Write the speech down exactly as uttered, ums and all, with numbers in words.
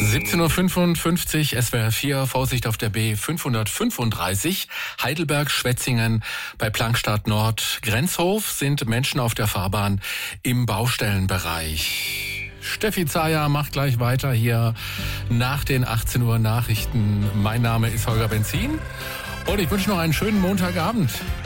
siebzehn Uhr fünfundfünfzig, S W R vier, Vorsicht auf der B fünfhundertfünfunddreißig, Heidelberg-Schwetzingen bei Plankstadt Nord, Grenzhof sind Menschen auf der Fahrbahn im Baustellenbereich. Steffi Zayer macht gleich weiter hier nach den achtzehn Uhr Nachrichten. Mein Name ist Holger Benzin und ich wünsche noch einen schönen Montagabend.